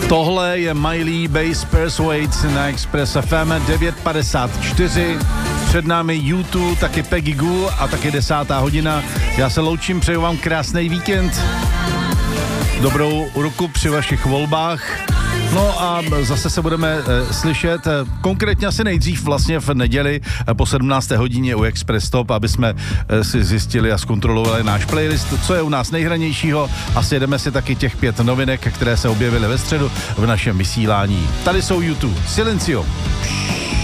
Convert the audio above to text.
Tohle je Miley Bass Persuades na Express FM 9:54. Před námi YouTube, taky Peggy Gou a taky 10. hodina. Já se loučím, přeju vám krásný víkend. Dobrou ruku při vašich volbách. No a zase se budeme slyšet konkrétně asi nejdřív vlastně v neděli po 17. hodině u Express Top, aby jsme si zjistili a zkontrolovali náš playlist, co je u nás nejhranějšího a sjedeme si taky těch 5 novinek, které se objevily ve středu v našem vysílání. Tady jsou YouTube. Silencio.